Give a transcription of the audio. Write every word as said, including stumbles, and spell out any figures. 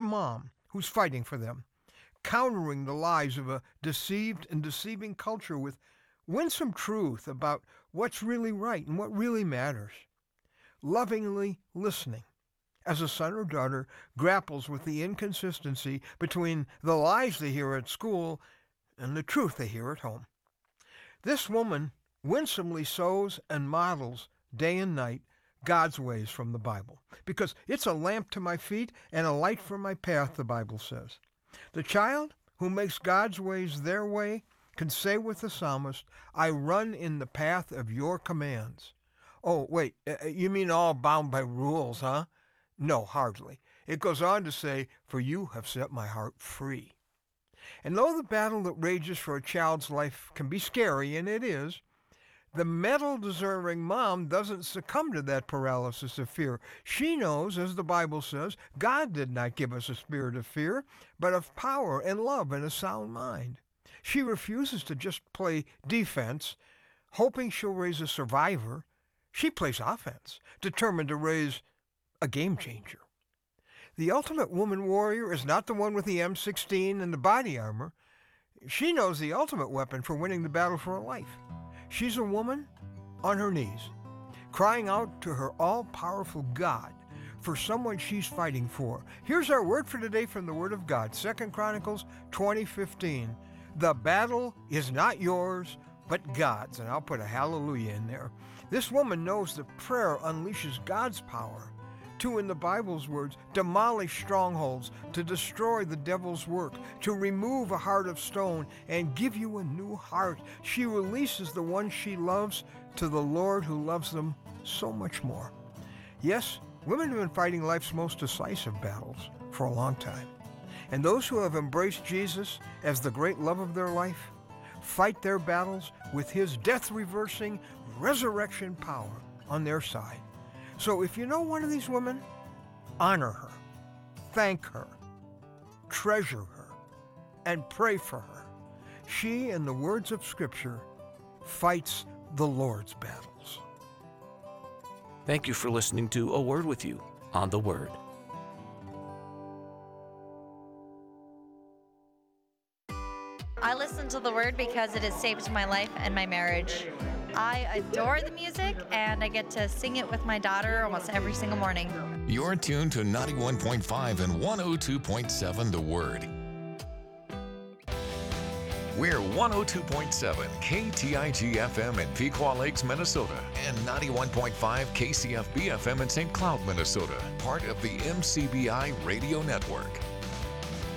mom who's fighting for them, countering the lies of a deceived and deceiving culture with winsome truth about what's really right and what really matters. Lovingly listening as a son or daughter grapples with the inconsistency between the lies they hear at school and the truth they hear at home. This woman winsomely sows and models day and night God's ways from the Bible, because it's a lamp to my feet and a light for my path, the Bible says. The child who makes God's ways their way can say with the psalmist, I run in the path of your commands. Oh, wait, you mean all bound by rules, huh? No, hardly. It goes on to say, for you have set my heart free. And though the battle that rages for a child's life can be scary, and it is, the medal-deserving mom doesn't succumb to that paralysis of fear. She knows, as the Bible says, God did not give us a spirit of fear, but of power and love and a sound mind. She refuses to just play defense, hoping she'll raise a survivor. She plays offense, determined to raise a game changer. The ultimate woman warrior is not the one with the M sixteen and the body armor. She knows the ultimate weapon for winning the battle for her life. She's a woman on her knees, crying out to her all-powerful God for someone she's fighting for. Here's our word for today from the Word of God, Second Chronicles twenty fifteen. The battle is not yours, but God's. And I'll put a hallelujah in there. This woman knows that prayer unleashes God's power to, in the Bible's words, demolish strongholds, to destroy the devil's work, to remove a heart of stone and give you a new heart. She releases the one she loves to the Lord who loves them so much more. Yes, women have been fighting life's most decisive battles for a long time. And those who have embraced Jesus as the great love of their life fight their battles with his death-reversing resurrection power on their side. So if you know one of these women, honor her, thank her, treasure her, and pray for her. She, in the words of Scripture, fights the Lord's battles. Thank you for listening to A Word with You on the Word. I listen to the Word because it has saved my life and my marriage. I adore the music, and I get to sing it with my daughter almost every single morning. You're tuned to ninety-one point five and one oh two point seven The Word. We're one oh two point seven K T I G F M in Pequot Lakes, Minnesota, and ninety-one point five K C F B F M in Saint Cloud, Minnesota, part of the M C B I Radio Network.